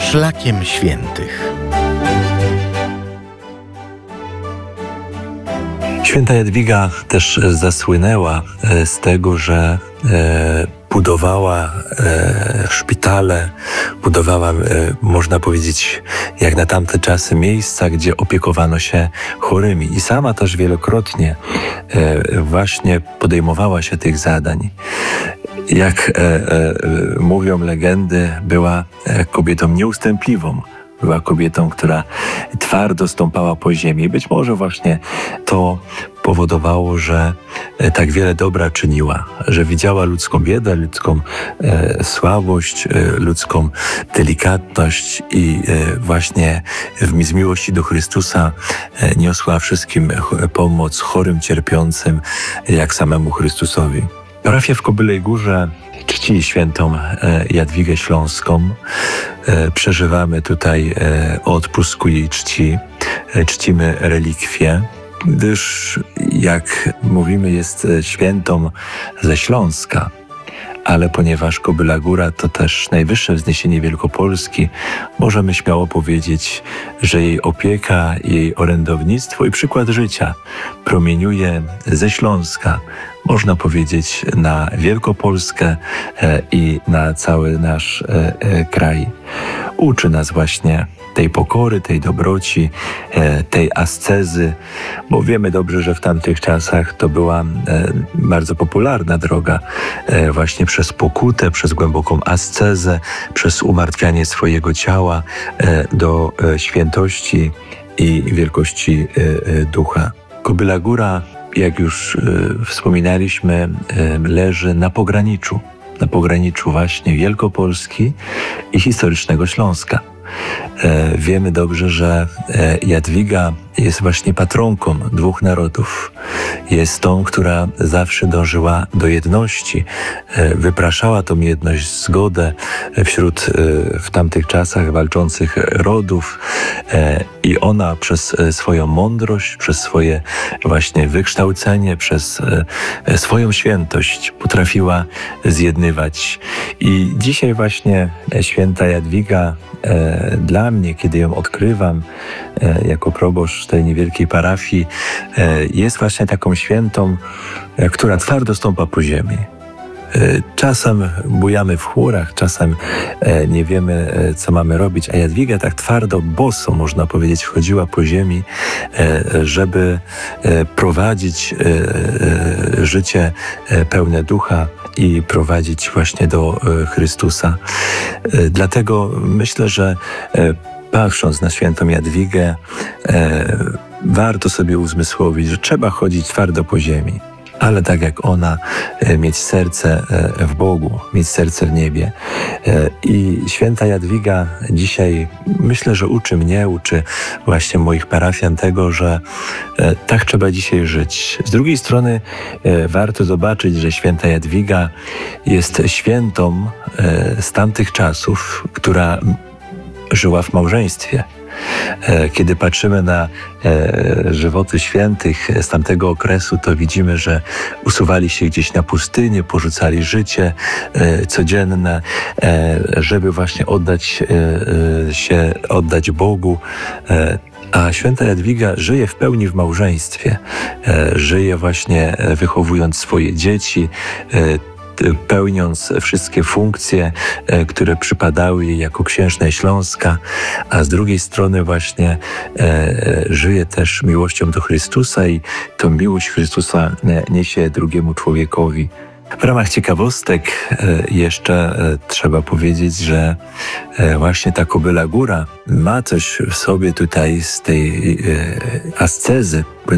Szlakiem Świętych. Święta Jadwiga też zasłynęła z tego, że budowała szpitale, budowała, można powiedzieć, jak na tamte czasy, miejsca, gdzie opiekowano się chorymi. I sama też wielokrotnie właśnie podejmowała się tych zadań. Jak mówią legendy, była kobietą nieustępliwą. Była kobietą, która twardo stąpała po ziemi. Być może właśnie to powodowało, że tak wiele dobra czyniła, że widziała ludzką biedę, ludzką słabość, ludzką delikatność i właśnie z miłości do Chrystusa niosła wszystkim pomoc chorym, cierpiącym, jak samemu Chrystusowi. Parafia w Kobylej Górze czci świętą Jadwigę Śląską. Przeżywamy tutaj odpust ku jej czci. Czcimy relikwie, gdyż jak mówimy, jest świętą ze Śląska. Ale ponieważ Kobyla Góra to też najwyższe wzniesienie Wielkopolski, możemy śmiało powiedzieć, że jej opieka, jej orędownictwo i przykład życia promieniuje ze Śląska, można powiedzieć, na Wielkopolskę i na cały nasz kraj. Uczy nas właśnie tej pokory, tej dobroci, tej ascezy, bo wiemy dobrze, że w tamtych czasach to była bardzo popularna droga właśnie przez pokutę, przez głęboką ascezę, przez umartwianie swojego ciała do świętości i wielkości ducha. Kobyla Góra, jak już wspominaliśmy, leży na pograniczu właśnie Wielkopolski i historycznego Śląska. Wiemy dobrze, że Jadwiga jest właśnie patronką dwóch narodów. Jest tą, która zawsze dążyła do jedności, wypraszała tą jedność, zgodę wśród w tamtych czasach walczących rodów i ona przez swoją mądrość, przez swoje właśnie wykształcenie, przez swoją świętość potrafiła zjednywać. I dzisiaj właśnie święta Jadwiga dla mnie, kiedy ją odkrywam jako proboszcz tej niewielkiej parafii, jest właśnie taką świętą, która twardo stąpa po ziemi. Czasem bujamy w chmurach, czasem nie wiemy, co mamy robić, a Jadwiga tak twardo, boso, można powiedzieć, wchodziła po ziemi, żeby prowadzić życie pełne ducha i prowadzić właśnie do Chrystusa. Dlatego myślę, że patrząc na świętą Jadwigę, warto sobie uzmysłowić, że trzeba chodzić twardo po ziemi, ale tak jak ona, mieć serce w Bogu, mieć serce w niebie. I święta Jadwiga dzisiaj, myślę, że uczy mnie, uczy właśnie moich parafian tego, że tak trzeba dzisiaj żyć. Z drugiej strony warto zobaczyć, że święta Jadwiga jest świętą z tamtych czasów, która żyła w małżeństwie. Kiedy patrzymy na żywoty świętych z tamtego okresu, to widzimy, że usuwali się gdzieś na pustynię, porzucali życie codzienne, żeby właśnie oddać Bogu. A święta Jadwiga żyje w pełni w małżeństwie. Żyje właśnie wychowując swoje dzieci, pełniąc wszystkie funkcje, które przypadały jej jako księżnej Śląska, a z drugiej strony właśnie żyje też miłością do Chrystusa i tą miłość Chrystusa niesie drugiemu człowiekowi. W ramach ciekawostek jeszcze trzeba powiedzieć, że właśnie ta Kobyla Góra ma coś w sobie tutaj z tej ascezy